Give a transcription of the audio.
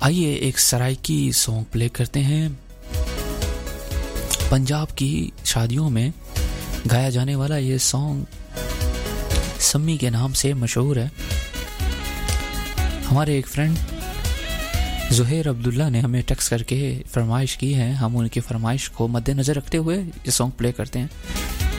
आइए एक Saraiki song play करते हैं। पंजाब की शादियों में गाया जाने वाला ये सॉन्ग सम्मी के नाम से मशहूर है। हमारे एक फ्रेंड ज़ुहैर अब्दुल्ला ने हमें टेक्स्ट करके फरमाइश की है। हम उनकी फरमाइश को मद्देनज़र रखते हुए ये सॉन्ग प्ले करते हैं।